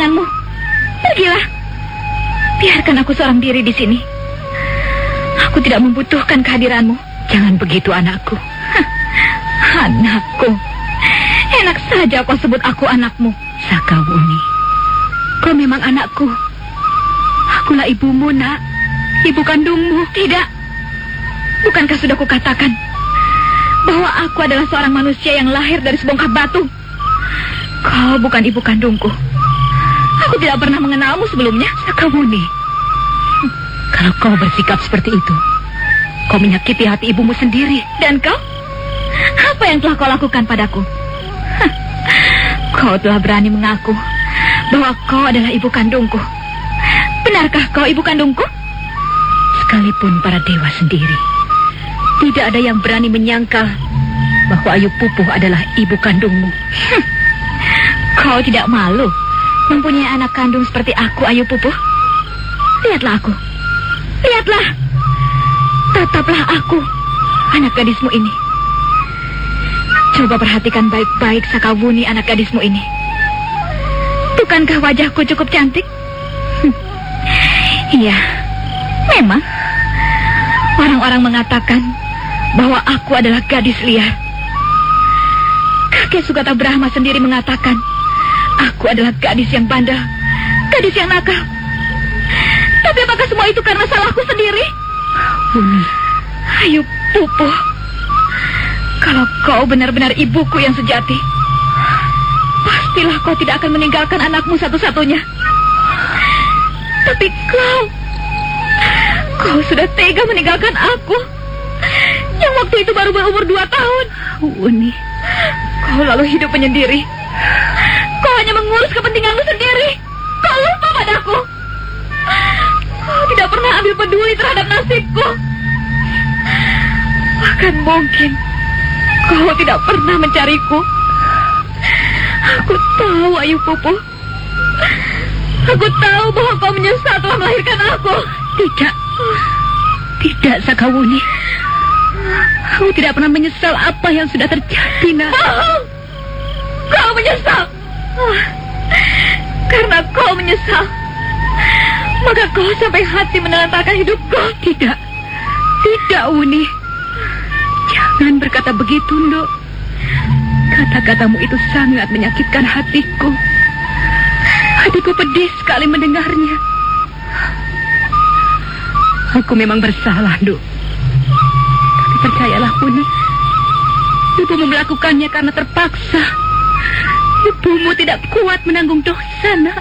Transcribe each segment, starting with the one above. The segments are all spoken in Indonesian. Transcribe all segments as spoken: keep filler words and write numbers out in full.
kesenanganmu. Pergilah. Biarkan aku seorang diri di sini. Aku tidak membutuhkan kehadiranmu. Jangan begitu, anakku. Hah, anakku. Enak saja kau sebut aku anakmu. Sakawuni, kau memang anakku. Akulah ibumu, nak. Ibu kandungmu. Tidak. Bukankah sudah kukatakan bahwa aku adalah seorang manusia yang lahir dari sebongkah batu? Kau bukan ibu kandungku. Aku tidak pernah mengenalmu sebelumnya. Sakawuni, hmm. Kalau kau bersikap seperti itu, kau menyakiti hati ibumu sendiri. Dan kau? Apa yang telah kau lakukan padaku? Hah. Kau telah berani mengaku bahwa kau adalah ibu kandungku. Benarkah kau ibu kandungku? Sekalipun para dewa sendiri, tidak ada yang berani menyangkal bahwa Ayu Pupuh adalah ibu kandungmu. Hmm. Kau tidak malu mempunyai anak kandung seperti aku, Ayu Pupuh? Lihatlah aku. Lihatlah. Tataplah aku, anak gadismu ini. Coba perhatikan baik-baik, Sakawuni, anak gadismu ini. Bukankah wajahku cukup cantik? Hm. Iya, memang. Orang-orang mengatakan bahwa aku adalah gadis liar. Kakek Sugata Brahma sendiri mengatakan aku adalah gadis yang bandel, gadis yang nakal. Tapi apakah semua itu karena salahku sendiri? Uni, Ayu Pupuh, kalau kau benar-benar ibuku yang sejati, pastilah kau tidak akan meninggalkan anakmu satu-satunya. Tapi kau, kau sudah tega meninggalkan aku, yang waktu itu baru berumur dua tahun. Uni, kau lalu hidup menyendiri. Kau hanya mengurus kepentinganmu sendiri. Kau lupa padaku. Kau tidak pernah ambil peduli terhadap nasibku. Bahkan mungkin kau tidak pernah mencariku. Aku tahu, Ayu Pupuh. Aku tahu bahwa kau menyesal telah melahirkan aku. Tidak. Tidak, Sakawuni. Aku tidak pernah menyesal apa yang sudah terjadi, nak. Bohong. Kau menyesal. Karena kau menyesal, maka kau sampai hati menelantarkan hidupku. Tidak. Tidak, Uni. Jangan berkata begitu, Nduk. Kata-katamu itu sangat menyakitkan hatiku. Hatiku pedih sekali mendengarnya. Aku memang bersalah, Nduk. Tapi percayalah, Uni, ibumu melakukannya karena terpaksa. Ibumu tidak kuat menanggung dosa, nak.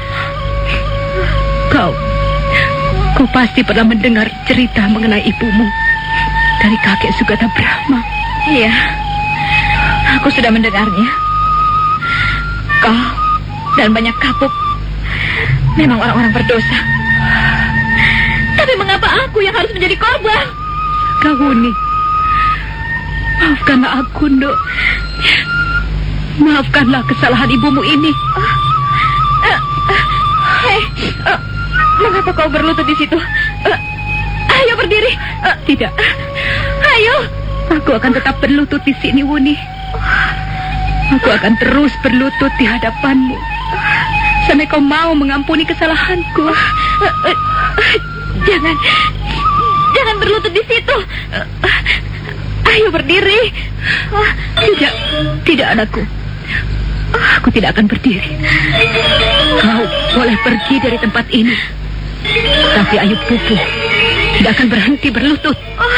Kau, kau pasti pernah mendengar cerita mengenai ibumu dari kakek Sugata Brahma. Iya, aku sudah mendengarnya. Kau dan banyak kapuk memang orang-orang berdosa. Tapi mengapa aku yang harus menjadi korban? Kawuni, maafkanlah aku, Nduk. Maafkanlah kesalahan ibumu ini. Uh, uh, uh, Hei, uh, mengapa kau berlutut di situ? Uh, ayo berdiri. Uh, tidak. Uh, ayo. Aku akan tetap berlutut di sini, Wuni. Aku akan terus berlutut di hadapanmu sampai kau mau mengampuni kesalahanku. Uh, uh, uh, jangan, jangan berlutut di situ. Uh, uh, ayo berdiri. Uh, tidak, tidak, anakku. Aku tidak akan berdiri. Kau boleh pergi dari tempat ini, tapi Ayu Pupuh tidak akan berhenti berlutut.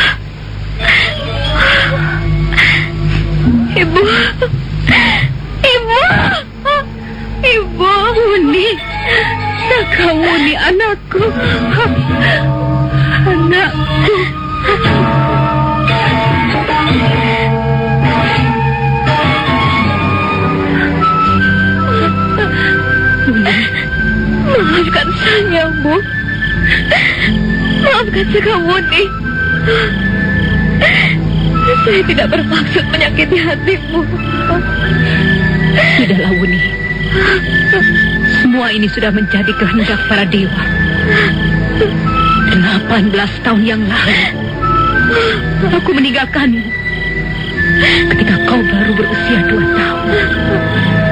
Ibu, ibu, ibu. Wuni, Sakawuni, anakku, anakku. Maafkan saya, Bu. Maafkan Sakawuni. Saya tidak bermaksud menyakiti hatimu. Sudahlah, Wuni. Semua ini sudah menjadi kehendak para dewa. Delapan belas tahun yang lalu aku meninggalkanmu ketika kau baru berusia dua tahun.